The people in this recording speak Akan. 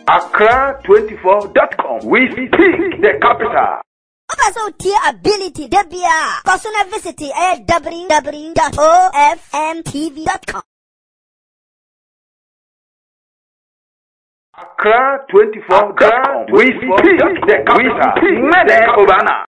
Accra24.com. We speak the capital. Also, tier ability, Debia. Personal visit at www.ofmtv.com. Accra24.com. We speak the capital.